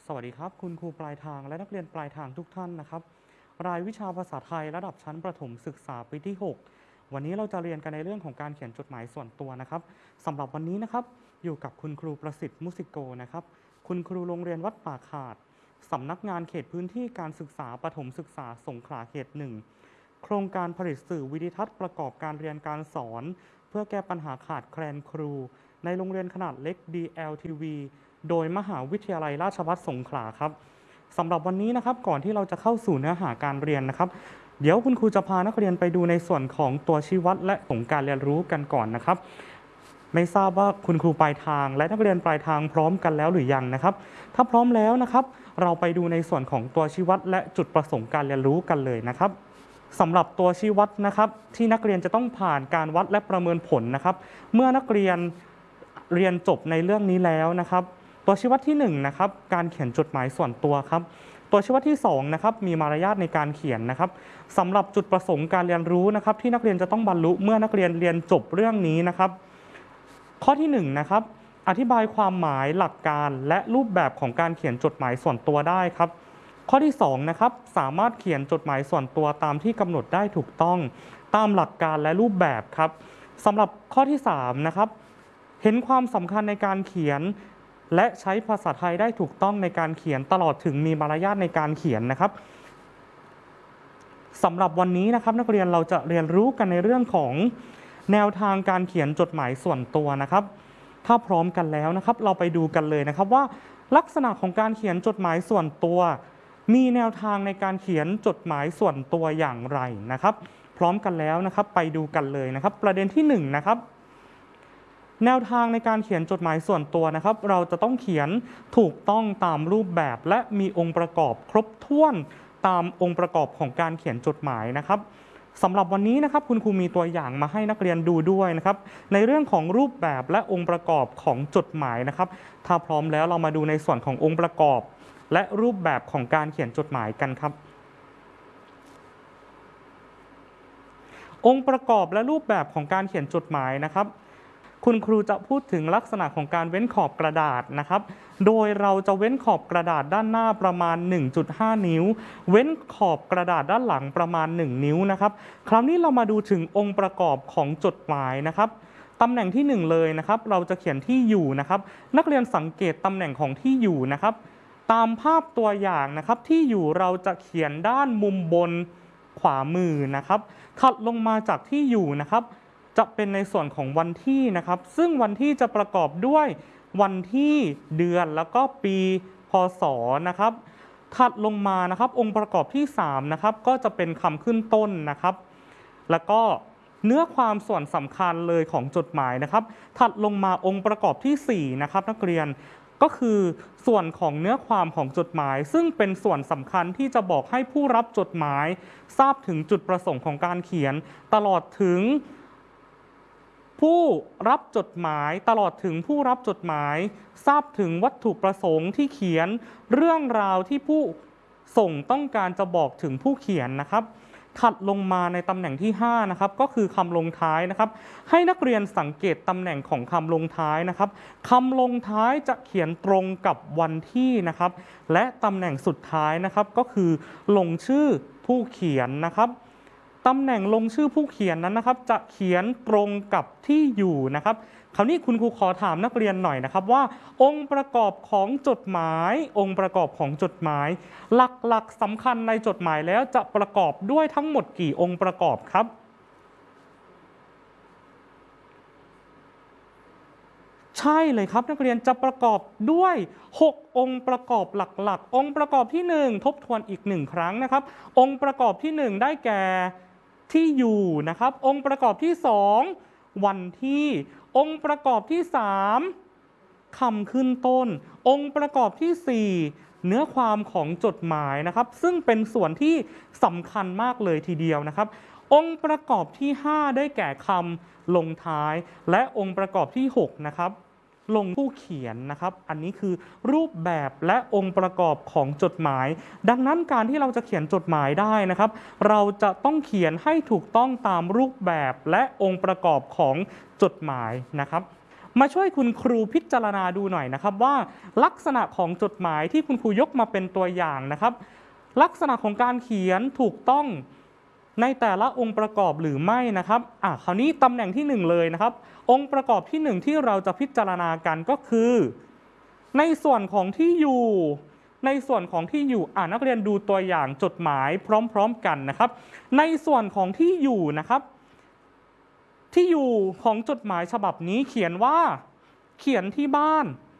สวัสดีครับคุณครูปลายทางและนักเรียนปลายทางทุกท่านนะครับรายวิชาภาษาไทยระดับชั้นประถมศึกษาปีที่ 6วันนี้เราจะเรียนกันในเรื่องของการเขียนจดหมายส่วนตัวนะครับสำหรับวันนี้นะครับอยู่กับคุณครูประสิทธิ์มุสิโกนะครับคุณครูโรงเรียนวัดป่าขาดสำนักงานเขตพื้นที่การศึกษาประถมศึกษาสงขลาเขต 1โครงการผลิตสื่อวิดิทัศน์ประกอบการเรียนการสอนเพื่อแก้ปัญหาขาดแคลนครูในโรงเรียนขนาดเล็ก DLTV โดยมหาวิทยาลัยราชภัฏสงขลาครับสำหรับวันนี้นะครับก่อนที่เราจะเข้าสู่เนื้อหาการเรียนนะครับเดี๋ยวคุณครูจะพานักเรียนไปดูในส่วนของตัวชี้วัดและของการเรียนรู้กันก่อนนะครับไม่ทราบว่าคุณครูปลายทางและนักเรียนปลายทางพร้อมกันแล้วหรือยังนะครับถ้าพร้อมแล้วนะครับเราไปดูในส่วนของตัวชี้วัดและจุดประสงค์การเรียนรู้กันเลยนะครับสำหรับตัวชี้วัดนะครับที่นักเรียนจะต้องผ่านการวัดและประเมินผลนะครับเมื่อนักเรียนเรียนจบในเรื่องนี้แล้วนะครับตัวชี้วัดที่1นะครับการเขียนจดหมายส่วนตัวครับตัวชี้วัดที่2นะครับมีมารยาทในการเขียนนะครับสำหรับจุดประสงค์การเรียนรู้นะครับที่นักเรียนจะต้องบรรลุเมื่อนักเรียนเรียนจบเรื่องนี้นะครับข้อที่1นะครับอธิบายความหมายหลักการและรูปแบบของการเขียนจดหมายส่วนตัวได้ครับข้อที่2นะครับสามารถเขียนจดหมายส่วนตัวตามที่กำหนดได้ถูกต้องตามหลักการและรูปแบบครับสำหรับข้อที่3นะครับเห็นความสำคัญในการเขียนและใช้ภาษาไทยได้ถูกต้องในการเขียนตลอดถึงมีมารยาทในการเขียนนะครับสำหรับวันนี้นะครับนักเรียนเราจะเรียนรู้กันในเรื่องของแนวทางการเขียนจดหมายส่วนตัวนะครับถ้าพร้อมกันแล้วนะครับเราไปดูกันเลยนะครับว่าลักษณะของการเขียนจดหมายส่วนตัวมีแนวทางในการเขียนจดหมายส่วนตัวอย่างไรนะครับพร้อมกันแล้วนะครับไปดูกันเลยนะครับประเด็นที่1นะครับแนวทางในการเขียนจดหมายส่วนตัวนะครับเราจะต้องเขียนถูกต้องตามรูปแบบและมีองค์ประกอบครบถ้วนตามองค์ประกอบของการเขียนจดหมายนะครับสำหรับวันนี้นะครับคุณครูมีตัวอย่างมาให้นักเรียนดูด้วยนะครับในเรื่องของรูปแบบและองค์ประกอบของจดหมายนะครับถ้าพร้อมแล้วเรามาดูในส่วนขององค์ประกอบและรูปแบบของการเขียนจดหมายกันครับองค์ประกอบและรูปแบบของการเขียนจดหมายนะครับคุณครูจะพูดถึงลักษณะของการเว้นขอบกระดาษนะครับโดยเราจะเว้นขอบกระดาษด้านหน้าประมาณ 1.5 นิ้วเว้นขอบกระดาษด้านหลังประมาณ 1 นิ้วนะครับคราวนี้เรามาดูถึงองค์ประกอบของจดหมายนะครับตำแหน่งที่1เลยนะครับเราจะเขียนที่อยู่นะครับนักเรียนสังเกตตำแหน่งของที่อยู่นะครับตามภาพตัวอย่างนะครับที่อยู่เราจะเขียนด้านมุมบนขวามือนะครับถัดลงมาจากที่อยู่นะครับจะเป็นในส่วนของวันที่นะครับซึ่งวันที่จะประกอบด้วยวันที่เดือนแล้วก็ปีพศนะครับถัดลงมานะครับองค์ประกอบที่3นะครับก็จะเป็นคำขึ้นต้นนะครับแล้วก็เนื้อความส่วนสำคัญเลยของจดหมายนะครับถัดลงมาองค์ประกอบที่4นะครับนักเรียนก็คือส่วนของเนื้อความของจดหมายซึ่งเป็นส่วนสำคัญที่จะบอกให้ผู้รับจดหมายทราบถึงจุดประสงค์ของการเขียนตลอดถึงผู้รับจดหมายตลอดถึงผู้รับจดหมายทราบถึงวัตถุประสงค์ที่เขียนเรื่องราวที่ผู้ส่งต้องการจะบอกถึงผู้เขียนนะครับถัดลงมาในตำแหน่งที่5นะครับก็คือคำลงท้ายนะครับให้นักเรียนสังเกตตำแหน่งของคำลงท้ายนะครับคำลงท้ายจะเขียนตรงกับวันที่นะครับและตำแหน่งสุดท้ายนะครับก็คือลงชื่อผู้เขียนนะครับตำแหน่งลงชื่อผู้เขียนนั้นนะครับจะเขียนตรงกับที่อยู่นะครับคราวนี้คุณครูขอถามนักเรียนหน่อยนะครับว่าองค์ประกอบของจดหมายองค์ประกอบของจดหมายหลักๆสำคัญในจดหมายแล้วจะประกอบด้วยทั้งหมดกี่องค์ประกอบครับใช่เลยครับนักเรียนจะประกอบด้วย6องค์ประกอบหลักๆองค์ประกอบที่1ทบทวนอีก1ครั้งนะครับองค์ประกอบที่1ได้แก่ที่อยู่นะครับองค์ประกอบที่2วันที่องค์ประกอบที่3คำขึ้นต้นองค์ประกอบที่4เนื้อความของจดหมายนะครับซึ่งเป็นส่วนที่สำคัญมากเลยทีเดียวนะครับองค์ประกอบที่5ได้แก่คำลงท้ายและองค์ประกอบที่6นะครับลงผู้เขียนนะครับอันนี้คือรูปแบบและองค์ประกอบของจดหมายดังนั้นการที่เราจะเขียนจดหมายได้นะครับเราจะต้องเขียนให้ถูกต้องตามรูปแบบและองค์ประกอบของจดหมายนะครับมาช่วยคุณครูพิจารณาดูหน่อยนะครับว่าลักษณะของจดหมายที่คุณครูยกมาเป็นตัวอย่างนะครับลักษณะของการเขียนถูกต้องในแต่ละองค์ประกอบหรือไม่นะครับคราวนี้ตำแหน่งที่1เลยนะครับองค์ประกอบที่1ที่เราจะพิจารณากันก็คือในส่วนของที่อยู่นักเรียนดูตัวอย่างจดหมายพร้อมๆกันนะครับในส่วนของที่อยู่นะครับที่อยู่ของจดหมายฉบับนี้เขียนว่าเขียนที่บ้าน